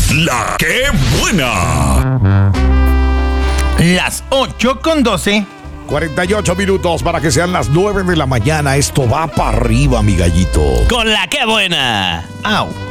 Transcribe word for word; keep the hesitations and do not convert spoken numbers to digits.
La que buena. Las ocho con doce. cuarenta y ocho minutos para que sean las nueve de la mañana. Esto va para arriba, mi gallito. Con la que buena. Au.